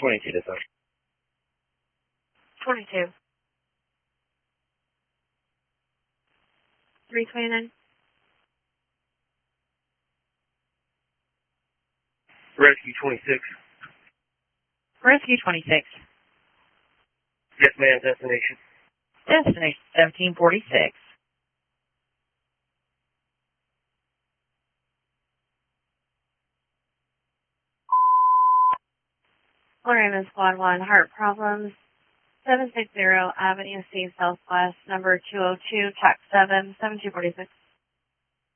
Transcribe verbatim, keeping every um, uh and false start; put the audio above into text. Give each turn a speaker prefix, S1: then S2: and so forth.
S1: twenty-two this time.
S2: twenty-two. three twenty-nine.
S1: Rescue twenty-six.
S3: Rescue twenty-six.
S1: Yes, ma'am. Destination.
S3: Destination seventeen forty-six.
S2: Lorraine Squad one, heart problems. seven sixty Avenue C Southwest, number two oh two, tax seven, seventeen forty-six.